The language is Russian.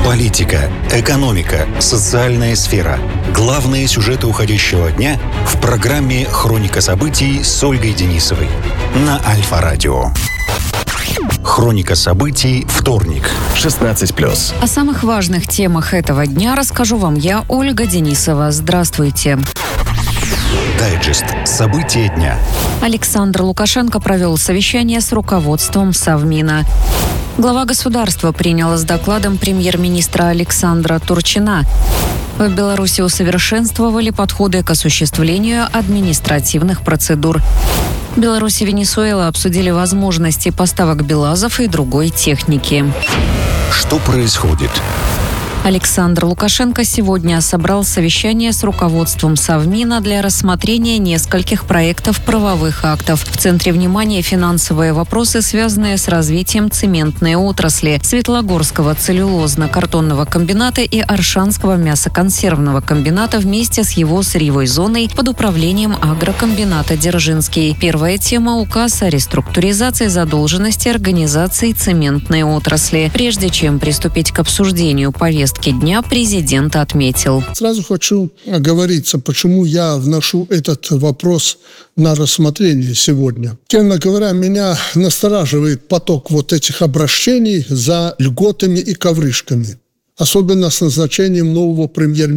Политика, экономика, социальная сфера. Главные сюжеты уходящего дня в программе «Хроника событий» с Ольгой Денисовой на Альфа-радио. Хроника событий, вторник, 16+. О самых важных темах этого дня расскажу вам я, Ольга Денисова. Здравствуйте. Дайджест. События дня. Александр Лукашенко провел совещание с руководством Совмина. Глава государства принял с докладом премьер-министра Александра Турчина. В Беларуси усовершенствовали подходы к осуществлению административных процедур. Беларусь и Венесуэла обсудили возможности поставок БелАЗов и другой техники. Что происходит? Александр Лукашенко сегодня собрал совещание с руководством Совмина для рассмотрения нескольких проектов правовых актов. В центре внимания финансовые вопросы, связанные с развитием цементной отрасли, Светлогорского целлюлозно-картонного комбината и Оршанского мясоконсервного комбината вместе с его сырьевой зоной под управлением агрокомбината «Дзержинский». Первая тема – указ о реструктуризации задолженности организаций цементной отрасли. Прежде чем приступить к обсуждению повестки дня, президент отметил. Сразу хочу оговориться, почему я вношу этот вопрос на рассмотрение сегодня. Честно говоря, меня настораживает поток вот этих обращений за льготами и ковришками. Особенно с назначением нового премьер-министра.